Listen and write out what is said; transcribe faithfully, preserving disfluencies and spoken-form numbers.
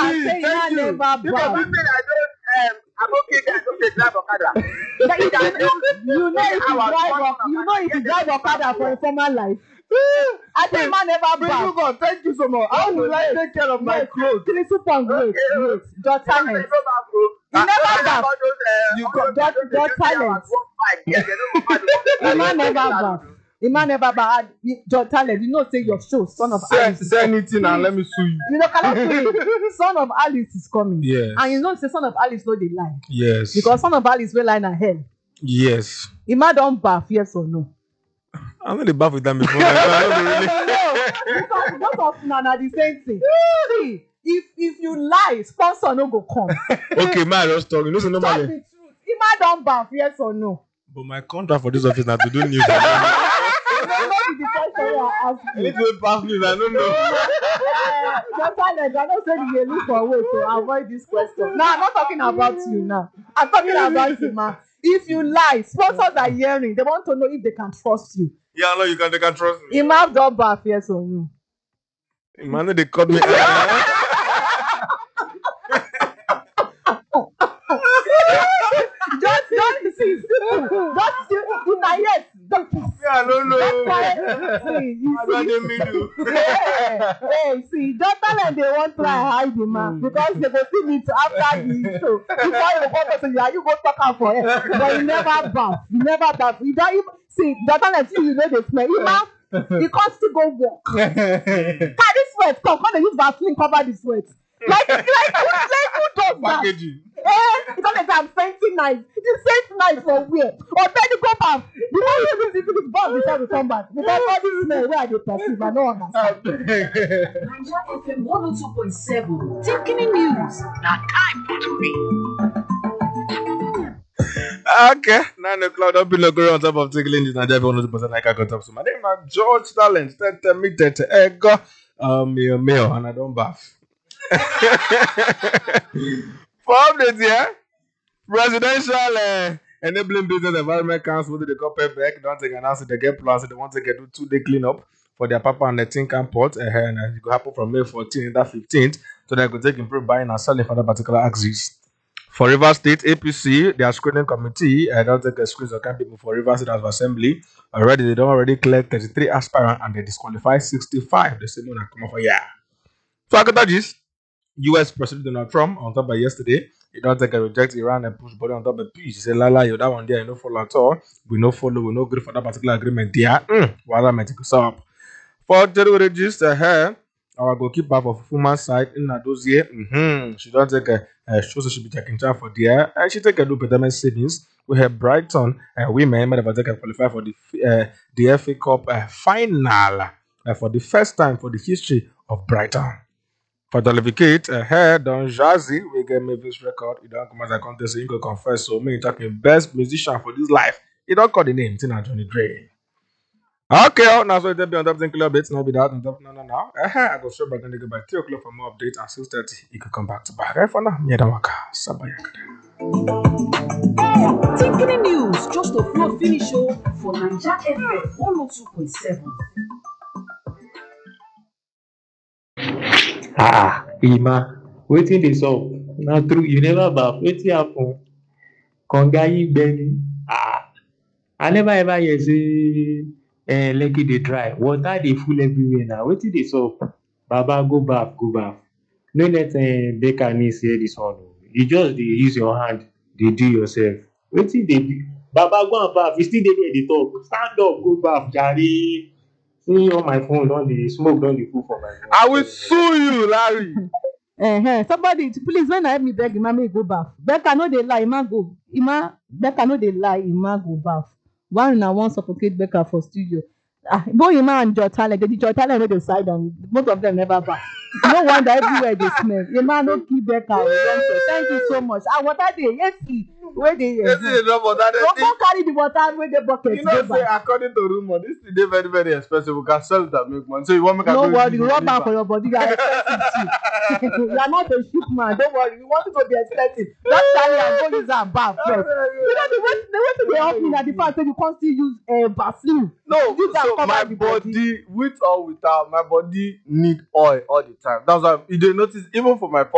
saying thank man you. never You can bath. one thing I don't um I'm okay that I don't dey drive Okada. That you, you know, you know if you Hours, drive, one Oc- you know if you drive Okada for a former life. I I think man never Prince bath. Rufus, thank you so much. How will I take care of my Wait, clothes? Three super great, great. Your talent. You never bath. You got- got- got talent. The man never bath. The man never bath. Your talent. You know, say your show, Son of Say, Alice. say anything and let me sue you. You know, cannot say Son of Alice is coming. Yes. And you know, say Son of Alice no dey lie. Yes. Because Son of Alice will lie na hell. Yes. The man don't bath, yes or no? I'm not the bath with them before. I don't really. No, because both of them are the same thing. See, if if you lie, sponsor no go come. Okay, man, just talk. You know, so Tell normally. the truth. The man don't bath, yes or no? But my contract for this office now to do news. No, no be the question I ask I you. need to pass news. I don't know. Your talent, I don't say you dey look for way to avoid this question. No, I'm not talking about you now. I'm talking about you, man. If you lie, sponsors are hearing. They want to know if they can trust you. Yeah, no, you can. They can trust me. Imam don't bath, yes or no? Man, they cut me. Just don't see simple. Just see if I yes. Don't Yeah, I don't know. That's why see, you I don't see. know me do. Hey, hey, see, just tell them they won't try hide the man because they go see me after the show. Before you go to say, yeah, you go talk out for it. But you never bath. You never bath. You don't even see, just tell them see you know they smell. You man, you can't still go walk. Carry sweat, come, come and use Vaseline cover the sweat. Like, like, like who does that? Packaging. Eh, because if I'm fainting knife, you faint knife for where? Or then you go back. The one you use it with bomb before you come back. Because all this smell where I dey perceive, I don't understand. Naija F M one oh two point seven. Taking news. Now time for to Okay, nine o'clock. Don't be no go on top of tickling this. Naija one hundred percent like I got up. So my name is George Talent. Ten me ten ego. Um, meal meal, and I don't bath. For updates, yeah. Presidential uh, enabling business environment council, what they call PEPEC, don't take an answer. They get plans. They want to get do two day cleanup for their Papa and the Tin Can port. Uh, and uh, it will happen from May fourteenth to fifteenth. So they could take improve buying and selling for that particular axis. For River State A P C, their screening committee, I don't take a screen of people for River State House of Assembly. Already, they don't already clear thirty-three aspirants and they disqualify sixty-five. The same one that come over here. So I got this. U S President Donald Trump on top of yesterday, he don't take a reject Iran and push body on top of peace. He said, Lala, you that one there, you no follow at all. We no follow, we no agree for that particular agreement there. Mm, what I meant to up. For the register here, our goalkeeper for Fufuman side in Nadozie, mm-hmm. She don't take a, a show, so she be taking time for there. And she take a do betterment savings. We have Brighton and women might have taken qualify for the uh, the F A Cup uh, final uh, for the first time for the history of Brighton. For Delificate, uh, here, Don Jazzy, we get Mavis record. He don't come as a contest, so you go confess. So, me talking best musician for this life. He don't call the name, Tina Johnny Dre. Okay, oh, now so it be on top ten club bits, now be that on top, no, no, no. Uh, I go straight back and go by three o'clock for more updates and six thirty. You can come back to back. Right for now, me and Waka, Sabaya. Taking news just to flow finish show for Naija F M one oh two point seven. Ah, Ima, wetin dey sup? Na true, you never baff. Wetin happen? Konga yi gbemi. Ah, I never ever hear say eh, Lekki dey dry. Water dey full everywhere now. Wetin dey sup? Baba, go baff, go baff. No let eh, Becca me say this one. O. You just dey use your hand, dey do yourself. Wetin dey do? Baba, go and baff. You still dey there dey talk. Stand up, go baff, jare. See on my phone, don dey smoke, don dey full for my phone. I will sue you, Larry. Uh-huh. Somebody, please, when I help me beg Ima, make go bath. Becca no dey lie, Ima go. Ima, Becca no dey lie, Ima go bath. One na one suffocate Becca for studio. Ah, both Ima and Joe Talent, the Joe Talent wey dey side am, both of them never bath. No wonder everywhere dey smell. Ima no kill Becca. o, don't say. Thank you so much. Ah, water dey, yes, wey dey here. Yes, you know, but that Don't is. go carry the water wey dey bucket You go know, say bath. according to rumor, this thing dey very, very expensive. We can sell it and make money. So you want me to No go worry, use the rub am river? for your body. You are expensive too. You are not a sheep man. Don't worry. We want you to be expensive. Just carry am go use am bath first. You know the way the way to dey help me na the fact say you come still use uh, Vaseline. No, Use am so cover my the body, body. with or without, my body need oil all the time. That's why you dey notice even for my